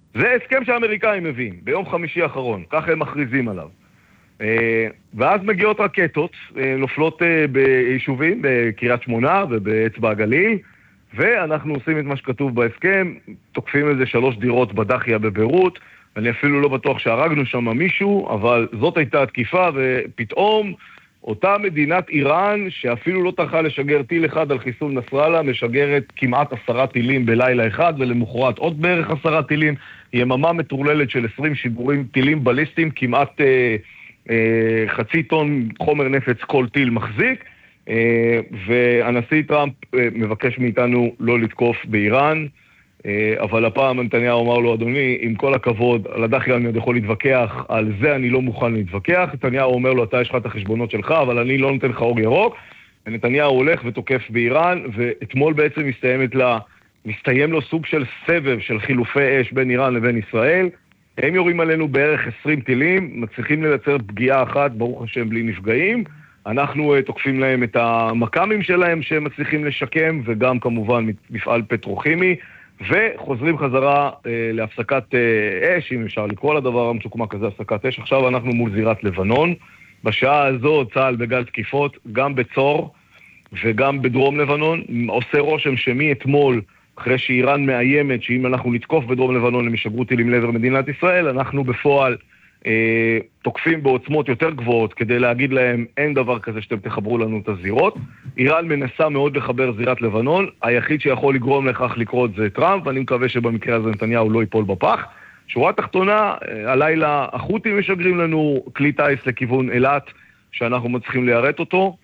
זה הסכם שהאמריקאים מביאים, ביום חמישי האחרון, ככה הם מכריזים עליו. ואז מגיעות רקטות, נופלות ביישובים, בקריית שמונה ובאצבע הגליל, ואנחנו עושים את מה שכתוב בהסכם, תוקפים איזה 3 דירות בדחיה בביירות, אני אפילו לא בטוח שהרגנו שם מישהו, אבל זאת הייתה התקיפה, ופתאום אותה מדינת איראן, שאפילו לא טרחה לשגר טיל אחד על חיסול נסראללה, משגרת כמעט 10 טילים בלילה אחד, ולמחרת עוד בערך 10 טילים, יממה מטורללת של 20 שיגורים טילים בליסטיים, כמעט חצי טון חומר נפץ כל טיל מחזיק, והנשיא טראמפ מבקש מאיתנו לא לתקוף באיראן, אבל הפעם נתניהו אמר לו, אדוני, עם כל הכבוד, על הדחיה אני עוד יכול להתווכח, על זה אני לא מוכן להתווכח. נתניהו אומר לו, אתה יש לך את החשבונות שלך, אבל אני לא נותן לך אור ירוק. ונתניהו הולך ותוקף באיראן, ואתמול בעצם מסתיים לו סוג של סבב של חילופי אש בין איראן לבין ישראל. הם יורים עלינו בערך 20 טילים, מצליחים לייצר פגיעה אחת, ברוך השם בלי נפגעים. אנחנו תוקפים להם את המקמים שלהם שהם מצליחים לשקם, וגם כמובן מפעל פטרוכימי, וחוזרים חזרה להפסקת אש, אם אפשר לקרוא לדבר המשוקמה כזה הפסקת אש. עכשיו אנחנו מול זירת לבנון. בשעה הזו צה"ל בגל תקיפות, גם בצור וגם בדרום לבנון. עושה רושם שמי אתמול, אחרי שאיראן מאיימת שאם אנחנו נתקוף בדרום לבנון הם ישגרו טילים לעבר מדינת ישראל, אנחנו בפועל תוקפים בעוצמות יותר גבוהות כדי להגיד להם אין דבר כזה שאתם תחברו לנו את הזירות. איראן מנסה מאוד לחבר זירת לבנון, היחיד שיכול לגרום לכך לקרות זה טראמפ, ואני מקווה שבמקרה הזה נתניהו לא ייפול בפח. שורה תחתונה, הלילה החות'ים משגרים לנו כלי טייס לכיוון אילת שאנחנו מצליחים ליירט אותו,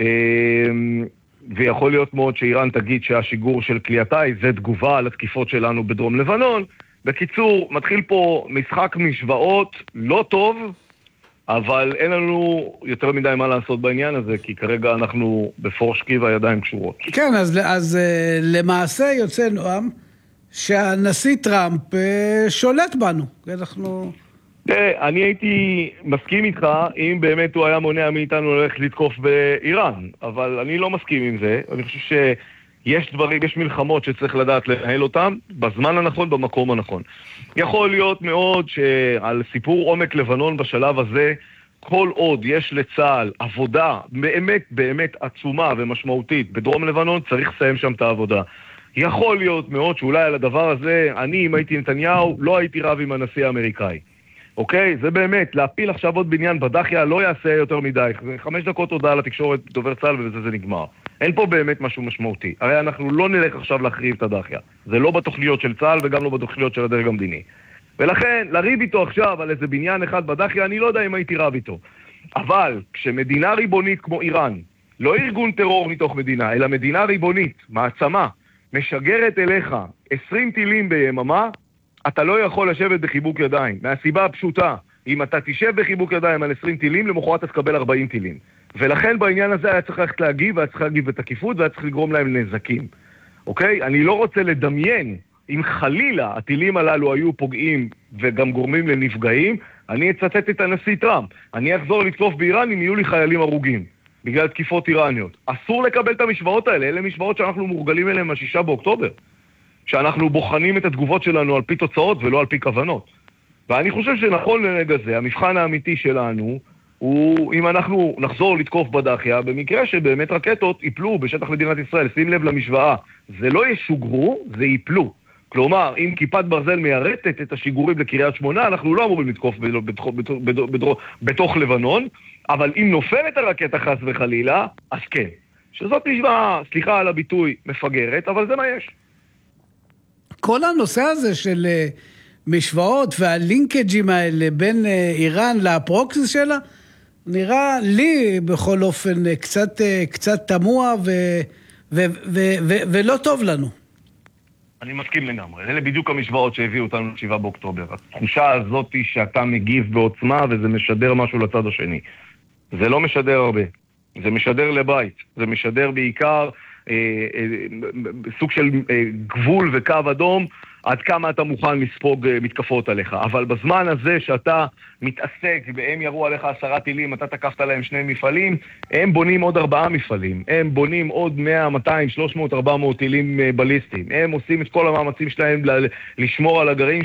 ויכול להיות מאוד שאיראן תגיד שהשיגור של כלי הטייס זה תגובה על התקיפות שלנו בדרום לבנון. בקיצור, מתחיל פה משחק משוואות לא טוב, אבל אין לנו יותר מדי מה לעשות בעניין הזה, כי כרגע אנחנו בפורשקי והידיים קשורות. כן, אז למעשה יוצא נועם שהנשיא טראמפ שולט בנו. אני הייתי מסכים איתך אם באמת הוא היה מונע מאיתנו ללכת לתקוף באיראן, אבל אני לא מסכים עם זה. אני חושב שיש דברים, יש מלחמות שצריך לדעת לנהל אותם בזמן הנכון, במקום הנכון. יכול להיות מאוד שעל סיפור עומק לבנון בשלב הזה, כל עוד יש לצה"ל עבודה באמת באמת עצומה ומשמעותית בדרום לבנון, צריך לסיים שם את העבודה. יכול להיות מאוד שאולי על הדבר הזה, אני אם הייתי נתניהו, לא הייתי רב עם הנשיא האמריקאי. אוקיי? זה באמת, להפיל עכשיו עוד בניין בדחיה לא יעשה יותר מדי. 5 דקות הודעה לתקשורת דובר צה"ל ובזה זה נגמר. אין פה באמת משהו משמעותי. הרי אנחנו לא נלך עכשיו להחריב את הדחיה. זה לא בתוכניות של צה"ל וגם לא בתוכניות של הדרג המדיני. ולכן, לריב איתו עכשיו על איזה בניין אחד בדחיה, אני לא יודע אם הייתי רב איתו. אבל כשמדינה ריבונית כמו איראן, לא ארגון טרור מתוך מדינה, אלא מדינה ריבונית, מעצמה, משגרת אליך 20 טילים ביממה, אתה לא יכול לשבת בחיבוק ידיים. מהסיבה הפשוטה, אם אתה תשב בחיבוק ידיים על 20 טילים, למחרת תקבל 40 טילים. ולכן בעניין הזה היה צריך ללכת להגיב, והיה צריך להגיב בתקיפות, והיה צריך לגרום להם נזקים. אוקיי? אני לא רוצה לדמיין, אם חלילה הטילים הללו היו פוגעים וגם גורמים לנפגעים, אני אצטט את הנשיא טראמפ. אני אחזור לתקוף באיראן אם יהיו לי חיילים הרוגים, בגלל תקיפות איראניות. אסור לקבל את המשוואות האלה, אלה משוואות שאנחנו מורגלים אליהם ה6 באוקטובר. שאנחנו בוחנים את התגובות שלנו על פי תוצאות ולא על פי כוונות. ואני חושב שנכון לרגע זה, המבחן האמיתי שלנו הוא אם אנחנו נחזור לתקוף בדחיה, במקרה שבאמת רקטות ייפלו בשטח מדינת ישראל. שים לב למשוואה, זה לא ישוגרו, זה ייפלו. כלומר, אם כיפת ברזל מיירטת את השיגורים לקריית שמונה, אנחנו לא אמורים לתקוף בתוך לבנון, אבל אם נופלת הרקטה חס וחלילה, אז כן. שזאת משוואה, סליחה על הביטוי, מפגרת, אבל זה מה יש. כל הנושא הזה של משוואות והלינקג'ים האלה בין איראן לפרוקסי שלה, נראה לי בכל אופן קצת תמוה ולא טוב לנו. אני מסכים לגמרי. אלה בדיוק המשוואות שהביאו אותנו ל7 באוקטובר. התחושה הזאת היא שאתה מגיב בעוצמה וזה משדר משהו לצד השני. זה לא משדר הרבה. זה משדר לבית. זה משדר בעיקר סוג של גבול וקו אדום, עד כמה אתה מוכן לספוג מתקפות עליך. אבל בזמן הזה שאתה מתעסק והם ירו עליך 10 טילים, אתה תקפת להם 2 מפעלים, הם בונים עוד 4 מפעלים. הם בונים עוד 100, 200, 300, 400 טילים בליסטיים. הם עושים את כל המאמצים שלהם לשמור על הגרעין